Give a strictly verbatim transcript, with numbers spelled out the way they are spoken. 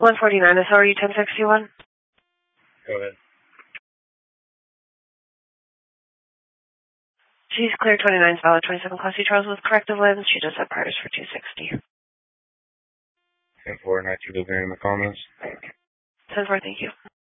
one forty-nine, S R U ten sixty-one. Go ahead. She's clear twenty-nine, valid twenty-seven, Class C Charles with corrective lens. She does have priors for two sixty. ten four, not you delivering the comments. ten four, thank you.